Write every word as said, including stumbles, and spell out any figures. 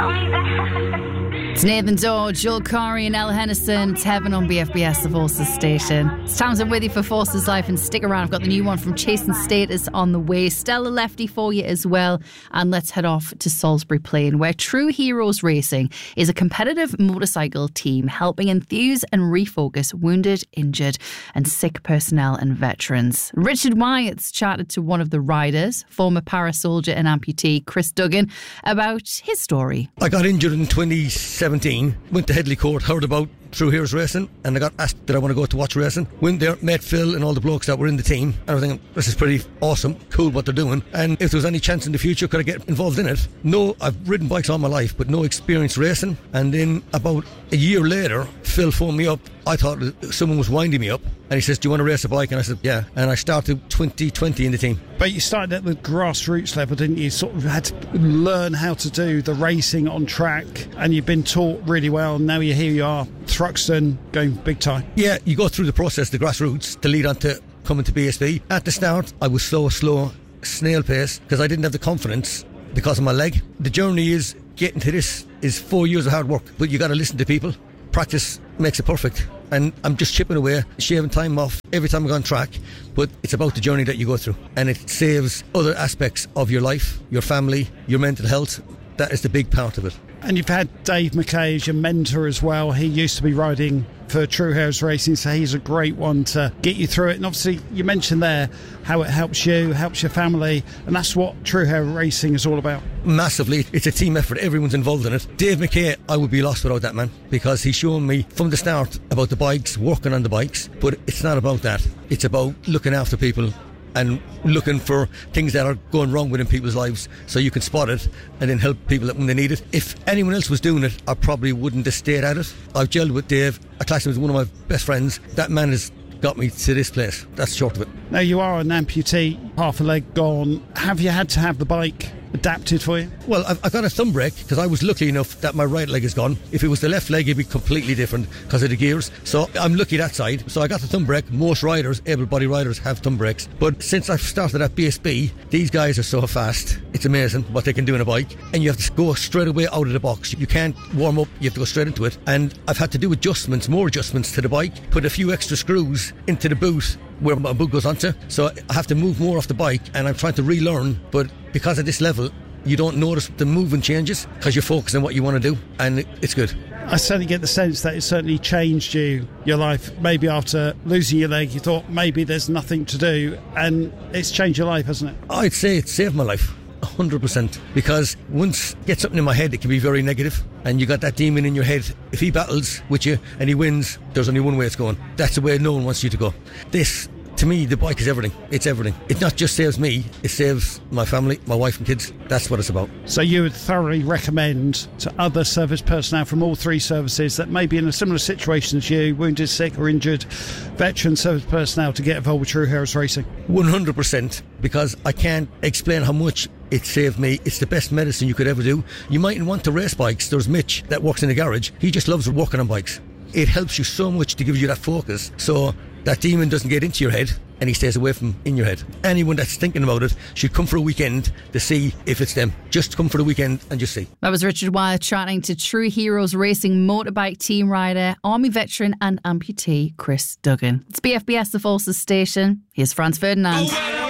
It's Nathan Doe, Joel Corey and Elle Henderson. It's Heaven on B F B S, the Forces station. It's Townsend with you for Forces Life, and stick around. I've got the new one from Chase and Status on the way. Stella Lefty for you as well. And let's head off to Salisbury Plain, where True Heroes Racing is a competitive motorcycle team helping enthuse and refocus wounded, injured and sick personnel and veterans. Richard Wyatt's chatted to one of the riders, former para-soldier and amputee Chris Duggan, about his story. I got injured in twenty seventeen, went to Headley Court, heard about True Heroes Racing, and I got asked did I want to go to watch racing. Went there, met Phil and all the blokes that were in the team, and I was thinking, this is pretty awesome, cool what they're doing, and if there was any chance in the future could I get involved in it. No, I've ridden bikes all my life, but no experience racing. And then about a year later, Phil phoned me up. I thought someone was winding me up, and he says, do you want to race a bike? And I said, yeah. And I started twenty twenty in the team. But you started at the grassroots level, didn't you? Sort of had to learn how to do the racing on track, and you've been taught really well. Now you're here, you are, Thruxton, going big time. Yeah, you go through the process, the grassroots, to lead on to coming to B S B. At the start, I was slow, slow, snail pace, because I didn't have the confidence because of my leg. The journey is getting to this is four years of hard work, but you got to listen to people. Practice makes it perfect, and I'm just chipping away, shaving time off every time I go on track, but it's about the journey that you go through, and it saves other aspects of your life, your family, your mental health. That is the big part of it. And you've had Dave McKay as your mentor as well. He used to be riding for True Heroes Racing, so he's a great one to get you through it. And obviously you mentioned there how it helps you, helps your family, and that's what True Hero Racing is all about. Massively. It's a team effort. Everyone's involved in it. Dave McKay, I would be lost without that man, because he's shown me from the start about the bikes, working on the bikes, but it's not about that. It's about looking after people and looking for things that are going wrong within people's lives, so you can spot it and then help people when they need it. If anyone else was doing it, I probably wouldn't have stayed at it. I've gelled with Dave. I class him as one of my best friends. That man has got me to this place. That's short of it. Now you are an amputee, half a leg gone. Have you had to have the bike adapted for you? Well, I've, I've got a thumb brake because I was lucky enough that my right leg is gone. If it was the left leg, it'd be completely different because of the gears. So I'm lucky that side. So I got the thumb brake. Most riders, able-bodied riders, have thumb brakes. But since I've started at B S B, these guys are so fast. It's amazing what they can do in a bike. And you have to go straight away out of the box. You can't warm up. You have to go straight into it. And I've had to do adjustments, more adjustments to the bike, put a few extra screws into the boot where my boot goes onto. So I have to move more off the bike, and I'm trying to relearn. But because at this level, you don't notice the movement changes because you're focused on what you want to do, and it's good. I certainly get the sense that it certainly changed you, your life. Maybe after losing your leg, you thought maybe there's nothing to do, and it's changed your life, hasn't it? I'd say it saved my life. one hundred percent, because once you get something in my head, it can be very negative, and you got that demon in your head. If he battles with you and he wins, there's only one way it's going. That's the way no one wants you to go. This, to me, the bike is everything. It's everything. It not just saves me, it saves my family, my wife and kids. That's what it's about. So you would thoroughly recommend to other service personnel from all three services that may be in a similar situation as you, wounded, sick or injured, veteran service personnel, to get involved with True Heroes Racing? one hundred percent, because I can't explain how much it saved me. It's the best medicine you could ever do. You mightn't want to race bikes. There's Mitch that works in the garage. He just loves working on bikes. It helps you so much to give you that focus, so that demon doesn't get into your head and he stays away from in your head. Anyone that's thinking about it should come for a weekend to see if it's them. Just come for the weekend and just see. That was Richard Wyatt chatting to True Heroes Racing motorbike team rider, Army veteran and amputee Chris Duggan. It's B F B S, the Forces station. Here's Franz Ferdinand. Oh,